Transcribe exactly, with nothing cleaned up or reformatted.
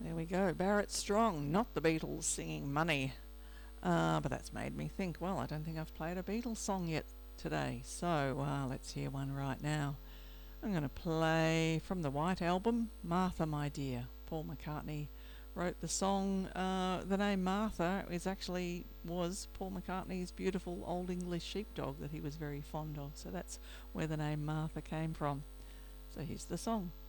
There we go. Barrett Strong, not the Beatles singing Money. Uh, but that's made me think, well, I don't think I've played a Beatles song yet today. So uh, let's hear one right now. I'm going to play from the White Album, Martha My Dear. Paul McCartney wrote the song. Uh, the name Martha is actually was Paul McCartney's beautiful old English sheepdog that he was very fond of. So that's where the name Martha came from. So here's the song.